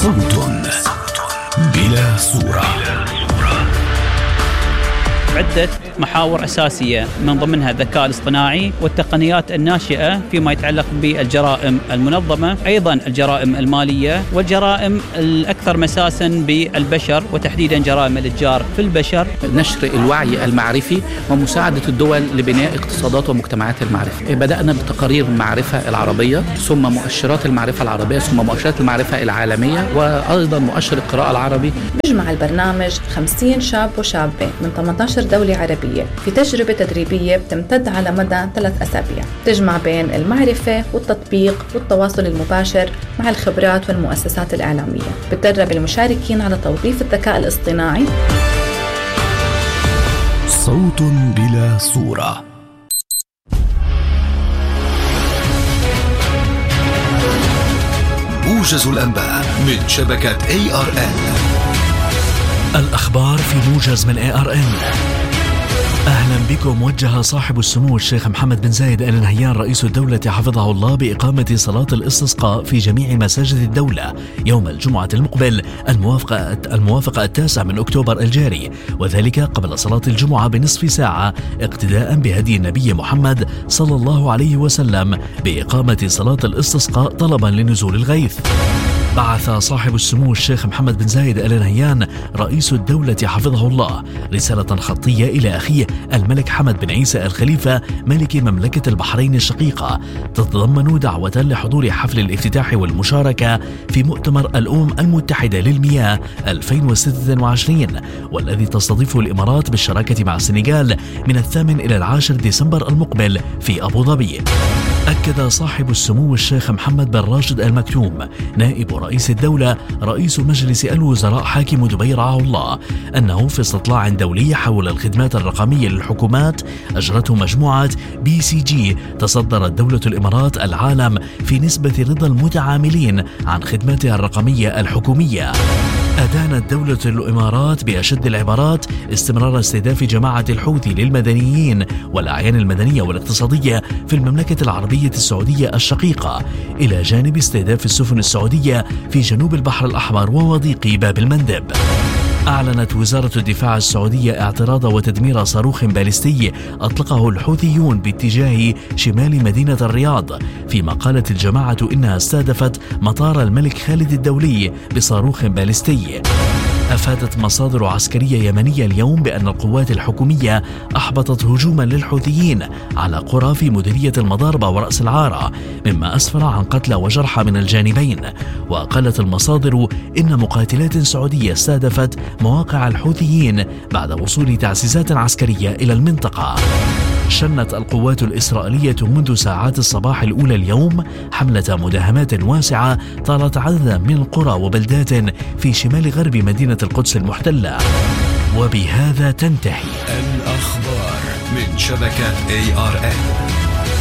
صوت بلا صورة. عدة محاور أساسية من ضمنها الذكاء الاصطناعي والتقنيات الناشئة فيما يتعلق بالجرائم المنظمة، أيضا الجرائم المالية والجرائم الأكثر مساسا بالبشر وتحديدا جرائم الإتجار في البشر. نشر الوعي المعرفي ومساعدة الدول لبناء اقتصادات ومجتمعات المعرفة. بدأنا بتقارير المعرفة العربية، ثم مؤشرات المعرفة العربية، ثم مؤشرات المعرفة العالمية، وأيضا مؤشر القراءة العربي. بيجمع البرنامج 50 شاب وشابة من 18 دولة عربية في تجربة تدريبية بتمتد على مدى 3 أسابيع، تجمع بين المعرفة والتطبيق والتواصل المباشر مع الخبرات والمؤسسات الإعلامية. بتدرب المشاركين على توظيف الذكاء الاصطناعي. صوت بلا صورة. موجز الأنباء من شبكة ARN. الأخبار في موجز من ARN. أهلا بكم. وجه صاحب السمو الشيخ محمد بن زايد آل نهيان رئيس الدولة حفظه الله بإقامة صلاة الاستسقاء في جميع مساجد الدولة يوم الجمعة المقبل الموافق 9 من أكتوبر الجاري، وذلك قبل صلاة الجمعة بنصف ساعة اقتداء بهدي النبي محمد صلى الله عليه وسلم بإقامة صلاة الاستسقاء طلبا لنزول الغيث. بعث صاحب السمو الشيخ محمد بن زايد آل نهيان رئيس الدولة حفظه الله رسالة خطية إلى أخيه الملك حمد بن عيسى الخليفة ملك مملكة البحرين الشقيقة، تتضمن دعوة لحضور حفل الافتتاح والمشاركة في مؤتمر الأمم المتحدة للمياه 2026، والذي تستضيفه الإمارات بالشراكة مع السنغال من 8 إلى 10 ديسمبر المقبل في أبو ظبي. أكد صاحب السمو الشيخ محمد بن راشد المكتوم نائب رئيس الدولة رئيس مجلس الوزراء حاكم دبي رعاه الله أنه في استطلاع دولي حول الخدمات الرقمية للحكومات أجرته مجموعة BCG تصدرت دولة الإمارات العالم في نسبة رضا المتعاملين عن خدماتها الرقمية الحكومية. أدانت دولة الإمارات بأشد العبارات استمرار استهداف جماعة الحوثي للمدنيين والأعيان المدنية والاقتصادية في المملكة العربية السعودية الشقيقة، إلى جانب استهداف السفن السعودية في جنوب البحر الأحمر ووضيق باب المندب. أعلنت وزارة الدفاع السعودية اعتراض وتدمير صاروخ باليستي أطلقه الحوثيون باتجاه شمال مدينة الرياض، فيما قالت الجماعة إنها استهدفت مطار الملك خالد الدولي بصاروخ باليستي. أفادت مصادر عسكرية يمنية اليوم بأن القوات الحكومية أحبطت هجوما للحوثيين على قرى في مديرية المضاربة ورأس العارة، مما أسفر عن قتلى وجرحى من الجانبين. وقالت المصادر إن مقاتلات سعودية استهدفت مواقع الحوثيين بعد وصول تعزيزات عسكرية إلى المنطقة. شنت القوات الإسرائيلية منذ ساعات الصباح الأولى اليوم حملة مداهمات واسعة طالت عددا من القرى وبلدات في شمال غرب مدينة القدس المحتلة. وبهذا تنتهي الأخبار من شبكة ARN.